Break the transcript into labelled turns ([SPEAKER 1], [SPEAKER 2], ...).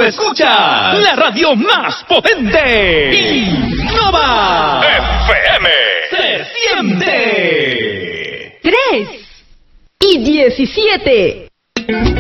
[SPEAKER 1] escuchas la radio más potente. Innova FM. Se siente.
[SPEAKER 2] 3 y 17.